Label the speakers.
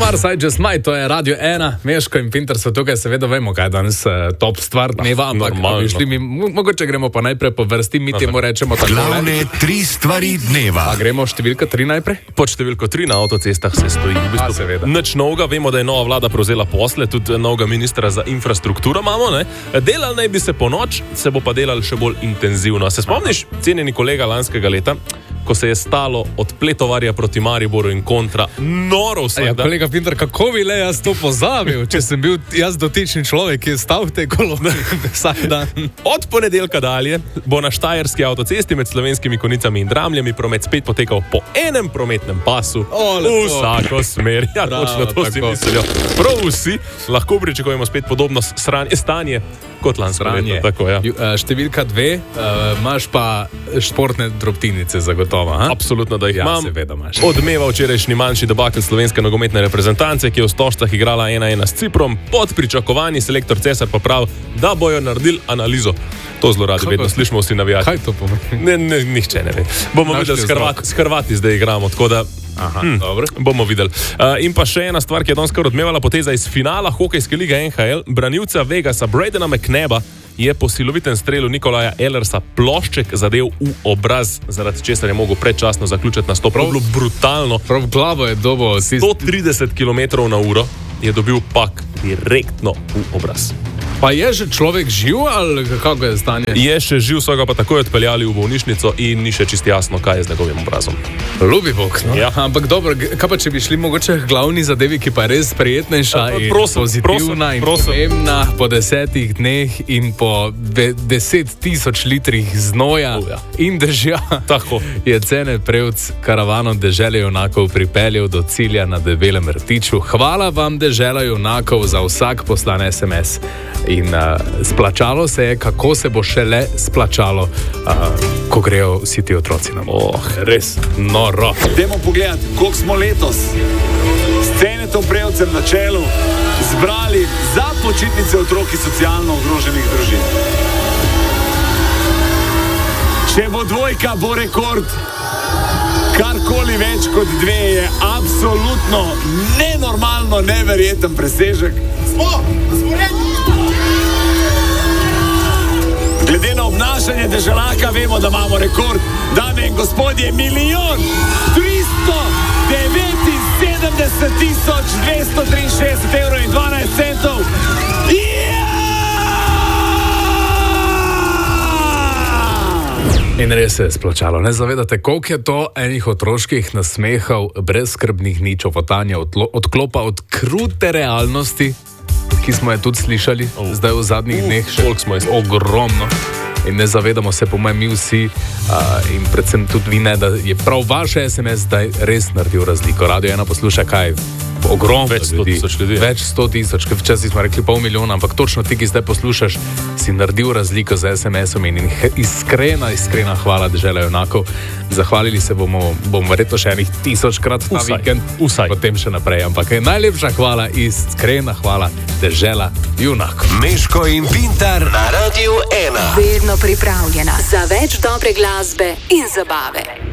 Speaker 1: Mars, I just might, to je Radio 1, Meško in Pinter so tukaj, seveda vemo, kaj je danes top stvar dneva, ampak mogoče gremo pa najprej po vrsti, mi temu rečemo tako.
Speaker 2: Glavne 3 stvari dneva.
Speaker 1: A gremo številka 3 najprej?
Speaker 3: Pod številko 3 na avtocestah se stoji. V bistvu,
Speaker 1: seveda.
Speaker 3: Nič novega, vemo, da je nova vlada prevzela posle, tudi novega ministra za infrastrukturo imamo, ne? Delal naj bi se po noč, se bo pa delal še bolj intenzivno. Se spomniš, cenjeni kolega lanskega leta, ko se je stalo od Pletovarja proti Mariboru in kontra noro vsak dan?
Speaker 1: Kolega Pinter, kako bi le jaz to pozabil, če sem bil jaz dotični človek, ki je stal v tej koloni vsak dan.
Speaker 3: Od ponedeljka dalje bo na štajerski avtocesti med Slovenskimi Konjicami in Dramljami promet spet potekal po enem prometnem pasu v vsako smer. Ja, točno to si mislijo. Prav vsi lahko pričakujemo spet podobno stanje kot lansko leto. Tako, ja.
Speaker 1: Številka 2, imaš pa športne drobtinice zagotovo, ha?
Speaker 3: Absolutno, da jih imam.
Speaker 1: Seveda imaš.
Speaker 3: Odmeva včerajšnji manjši debakel slovenske nogometne reprezentance, ki je v Stožcah igrala 1-1 s Ciprom. Pod pričakovanji selektor Cesar pa pravi, da bojo naredili analizo. To zelo radi vedno slišimo vsi navijači.
Speaker 1: Kaj to pomeni?
Speaker 3: Nihče ne ve. Bomo videli, s Hrvati zdaj igramo, tako da bomo videli. In pa še ena stvar, ki je danes kar odmevala poteza iz finala hokejske lige NHL. Branilca Vegasa Bradena McNaba je po silovitem strelu Nikolaja Ellersa plošček zadev v obraz, zaradi česar je mogel predčasno zaključiti nastop. Prav bilo brutalno.
Speaker 1: Prav glavo je dobo.
Speaker 3: 130 km/h je dobil pak direktno v obraz.
Speaker 1: Pa je že človek živ ali kako je stanje?
Speaker 3: Je še živ, so ga pa takoj odpeljali v bolnišnico in ni še čisto jasno, kaj je z njegovim obrazom.
Speaker 1: Ljubi Bog, no?
Speaker 3: Ja.
Speaker 1: Ampak dobro, kaj pa če bi šli mogoče glavni zadevi, ki pa je res prijetnejša in pozitivna in pomembna po 10 dneh in po 10,000 litrih znoja in dežja.
Speaker 3: Tako.
Speaker 1: Je Cene Prevc karavano Dežele junakov pripeljal do cilja na Debelem rtiču. Hvala vam, Dežela junakov, za vsak poslan SMS. In splačalo se je, kako se bo šele splačalo, ko grejo vsi ti otroci na morje. Res noro.
Speaker 4: Dajmo pogledati, koliko smo letos s Cenetom Prevcem na čelu zbrali za počitnice otrok iz socialno ogroženih družin. Če bo dvojka, bo rekord. Karkoli več kot 2 je absolutno nenormalno, neverjeten presežek. Smo redni! Glede na obnašanje Deželaka vemo, da imamo rekord. Dame in gospodje, 1.379.263 evrov in 12 centov.
Speaker 1: In res se je splačalo. Ne zavedate, koliko je to enih otroških nasmehov, brezskrbnih ničovotanja, odklopa od krute realnosti, ki smo je tudi slišali zdaj v zadnjih dneh, še ogromno. In ne zavedamo se, po mojem, mi vsi in predvsem tudi vi ne, da je prav vaš SMS zdaj res naredil razliko. Radio 1 posluša kaj? Ogromno ljudi. Več 100,000. Včasih smo rekli 500,000, ampak točno ti, ki zdaj poslušaš, si naredil razliko z SMS-om in iskrena hvala Dežela junakov. Zahvalili se bomo verjetno še enih 1000-krat ta vikend. Potem še naprej, ampak najlepša hvala, iskrena hvala Dežela junakov.
Speaker 2: Meško in Pintar na Radio 1.
Speaker 5: Vedno pripravljena za več dobre glasbe in zabave.